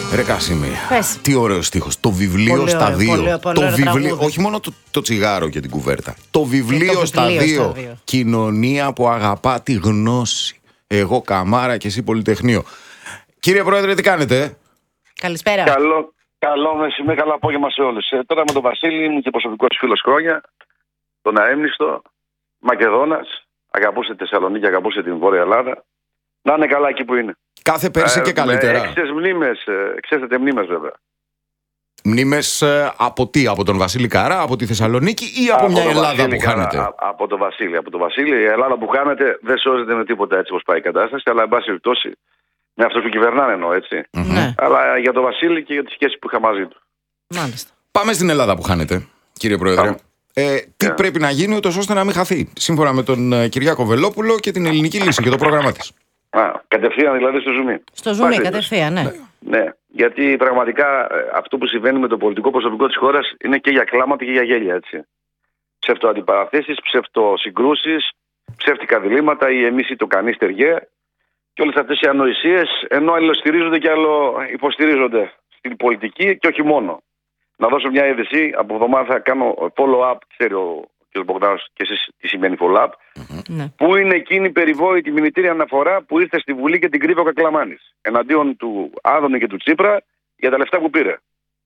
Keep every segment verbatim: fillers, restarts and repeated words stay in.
Ρε Κάσιμη, Πες. τι ωραίο στίχος. Το βιβλίο Πολύ στα ωραίο, δύο. πολύ, πολύ το ωραίο βιβλίο, τραγούδι. όχι μόνο το, το τσιγάρο και την κουβέρτα. Το βιβλίο, το στα, βιβλίο δύο. στα δύο. Κοινωνία που αγαπά τη γνώση. Εγώ Καμάρα και εσύ Πολυτεχνείο. Κύριε Πρόεδρε, τι κάνετε? Καλησπέρα. Καλό, καλό μεσημέρι, καλό απόγευμα σε όλους. Ε, τώρα με τον Βασίλη, ήμουν και προσωπικός φίλος χρόνια, τον αέμνηστο, Μακεδόνας, αγαπούσε τη Θεσσαλονίκη, αγαπούσε την Βόρεια Ελλάδα. Να είναι καλά εκεί που είναι. Κάθε πέρσι Ε, και καλύτερα. Με έξες μνήμες, εξέθετε μνήμες βέβαια. Μνήμες ε, από τι, από τον Βασίλη Καρά, από τη Θεσσαλονίκη ή από, από μια Ελλάδα Βασίλη, που χάνεται? Α, από τον Βασίλη, από τον Βασίλη. Η Ελλάδα που χάνεται δεν σώζεται με τίποτα έτσι όπως πάει η κατάσταση, αλλά εν πάση περιπτώσει με αυτούς που κυβερνάνε εννοώ έτσι. Mm-hmm. Ναι, Αλλά για τον Βασίλη και για τη σχέση που είχα μαζί του. μάλιστα. Πάμε στην Ελλάδα που χάνεται, κύριε Πρόεδρε. Πάμε. Ε, τι Yeah. πρέπει να γίνει ούτως ώστε να μην χαθεί, σύμφωνα με τον ε, Κυριάκο Βελόπουλο και την ελληνική λύση και το πρόγραμμά της? Α, κατευθείαν δηλαδή στο ζουμί. Στο ζουμί, Βασίλης. κατευθείαν, ναι. Ναι, γιατί πραγματικά ε, αυτό που συμβαίνει με το πολιτικό προσωπικό της χώρας είναι και για κλάματα και για γέλια, έτσι. Ψευτοαντιπαραθέσεις, ψευτοσυγκρούσεις, ψεύτικα διλήμματα, ή εμείς ή το κανείς ταιριέ, και όλες αυτές οι ανοησίες, ενώ αλληλοστηρίζονται και άλλο υποστηρίζονται στην πολιτική και όχι μόνο. Να δώσω μια είδηση, από εβδομάδα θα κάνω follow-up, ξέρει ο κ. Μπογδάνος και εσείς τι σημαίνει follow-up. Ναι. Πού είναι εκείνη η περιβόητη μηνυτήρια αναφορά που ήρθε στη Βουλή και την κρύβει ο Κακλαμάνης εναντίον του Άδωνη και του Τσίπρα για τα λεφτά που πήρε.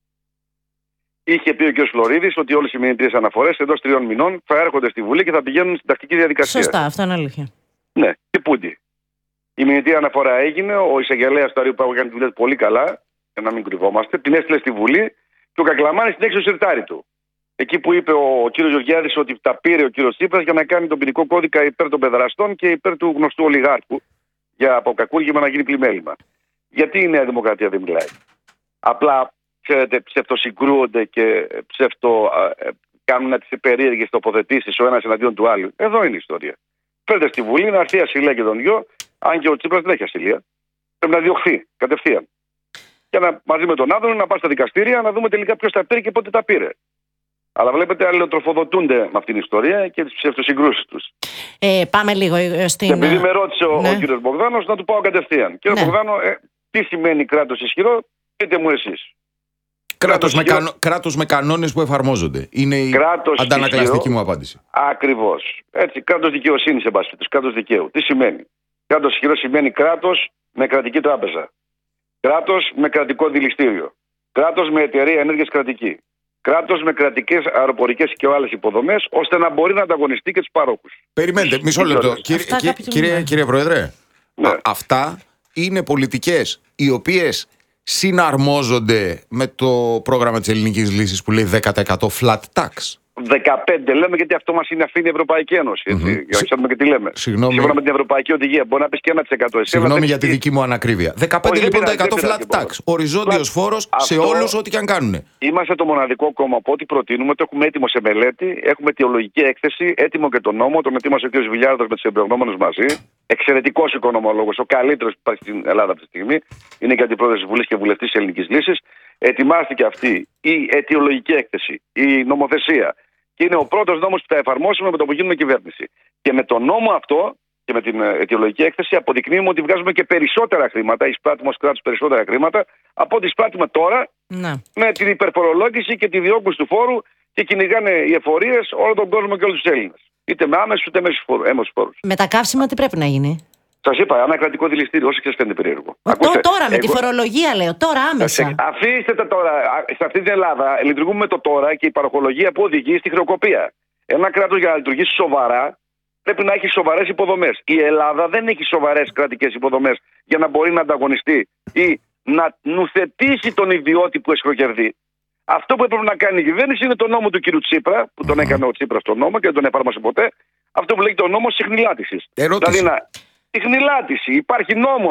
Είχε πει ο κ. Φλωρίδης ότι όλες οι μηνυτήριες αναφορές εντός τριών μηνών θα έρχονται στη Βουλή και θα πηγαίνουν στην τακτική διαδικασία. Σωστά, αυτό είναι αλήθεια. Ναι, και πούντι. Η μηνυτήρια αναφορά έγινε, ο εισαγγελέας του Αρείου Πάγου έκανε τη δουλειά του πολύ καλά, για να μην κρυβόμαστε, την έστειλε στη Βουλή και ο Κακλαμάνης την έξω στο σιρτάρι του. Εκεί που είπε ο κ. Γεωργιάδης ότι τα πήρε ο κ. Τσίπρας για να κάνει τον ποινικό κώδικα υπέρ των παιδραστών και υπέρ του γνωστού ολιγάρχου, για από κακούργημα να γίνει πλημέλημα. Γιατί η Νέα Δημοκρατία δεν μιλάει? Απλά, ξέρετε, ψευτοσυγκρούονται και ψευτο ε, κάνουν τις περίεργες τοποθετήσεις ο ένας εναντίον του άλλου. Εδώ είναι η ιστορία. Φέρτε στη Βουλή να έρθει η ασυλία και τον δυο, αν και ο Τσίπρας δεν έχει ασυλία. Πρέπει να διωχθεί κατευθείαν. Και να, μαζί με τον Άδωνη να πάει στα δικαστήρια να δούμε τελικά ποιος τα πήρε και πότε τα πήρε. Αλλά βλέπετε, αλληλοτροφοδοτούνται με αυτήν την ιστορία και τις ψευτοσυγκρούσεις τους. Ε, πάμε λίγο ε, στην... Και επειδή με ρώτησε ο, ναι. ο κύριος Μπογδάνος, να του πάω κατευθείαν. Κύριε Ναι. Μπογδάνο, ε, τι σημαίνει κράτος ισχυρό, πείτε μου εσείς. Κράτος με, ισχυρό. κανο... κράτος με κανόνες που εφαρμόζονται. Είναι η Κράτος αντανακλαστική ισχυρό. μου απάντηση. Ακριβώς. Έτσι, κράτος δικαιοσύνης, εν πάση περιπτώσει, κράτος δικαίου. Τι σημαίνει? Κράτος ισχυρό σημαίνει κράτος με κρατική τράπεζα. Κράτος με κρατικό δηληστήριο. Κράτος με εταιρεία ενέργειας κρατική. Κράτος με κρατικές αεροπορικές και άλλες υποδομές, ώστε να μπορεί να ανταγωνιστεί και τους παρόχους. Περιμένετε, μισό λεπτό. Αυτά Κύριε, κάποιοι κύριε, το κύριε, μιλάνε. κύριε Πρόεδρε, Ναι. α, αυτά είναι πολιτικές οι οποίες συναρμόζονται με το πρόγραμμα της ελληνικής λύσης που λέει δέκα τοις εκατό flat tax. δεκαπέντε λέμε, γιατί αυτό μας είναι αφήνει η Ευρωπαϊκή Ένωση. Έτσι, Μμμ. για να ξέρουμε και τι λέμε. Συγγνώμη. Σύμφωνα με την Ευρωπαϊκή Οδηγία, μπορεί να πει και ένα τοις εκατό. Εσύ, Συγγνώμη αλλά για τη δεν- δική μου ανακρίβεια. δεκαπέντε Όχι, δεν λοιπόν τα πειράζει, εκατό δεν flat πειράζει, tax. λοιπόν. Οριζόντιος Flat- φόρος σε αυτό- όλους ό,τι και αν κάνουν. Είμαστε το μοναδικό κόμμα που ό,τι προτείνουμε το έχουμε έτοιμο σε μελέτη, έχουμε αιτιολογική έκθεση, έτοιμο και τον νόμο, τον ετοίμασε ο κ. Βιλιάρδος με τους εμπειρογνώμονες μαζί. Εξαιρετικός οικονομολόγος, ο καλύτερος που υπάρχει στην Ελλάδα αυτή τη στιγμή. Είναι και αντιπρόεδρος της Βουλής και βουλευτής της Ελληνικής Λύσης. Ετοιμάστηκε αυτή η αιτιολογική έκθεση, η νομοθεσία. Και είναι ο πρώτος νόμος που θα εφαρμόσουμε με το που γίνουμε κυβέρνηση. Και με τον νόμο αυτό και με την ε, αιτιολογική έκθεση αποδεικνύουμε ότι βγάζουμε και περισσότερα χρήματα, εισπράττουμε ως κράτος περισσότερα χρήματα από ό,τι εισπράττουμε τώρα Ναι. με την υπερφορολόγηση και τη διόγκωση του φόρου και κυνηγάνε οι εφορίες όλο τον κόσμο και όλους τους Έλληνες. Είτε με άμεσους είτε με έμεσους φόρους. Με τα καύσιμα τι πρέπει να γίνει? Σας είπα, ένα κρατικό δηληστήριο, όσο και σας φαίνεται περίεργο. Τώ- Ακούστε, τώρα με τη εγώ- φορολογία λέω, τώρα άμεσα. Αφήστε τα τώρα. Α, Σε αυτή την Ελλάδα λειτουργούμε με το τώρα και η παροχολογία που οδηγεί στη χρεοκοπία. Ένα κράτος για να λειτουργήσει σοβαρά πρέπει να έχει σοβαρές υποδομές. Η Ελλάδα δεν έχει σοβαρές κρατικές υποδομές για να μπορεί να ανταγωνιστεί ή να νουθετήσει τον ιδιώτη που εσχροκερδεί. Αυτό που έπρεπε να κάνει η κυβέρνηση είναι το νόμο του κ. Τσίπρα, που τον έκανε ο Τσίπρας τον νόμο και δεν τον εφάρμοσε ποτέ. Αυτό που λέγεται ο νόμος συχνηλάτησης. Ερώτηση. Δηλαδή να. Συχνηλάτηση. Υπάρχει νόμος.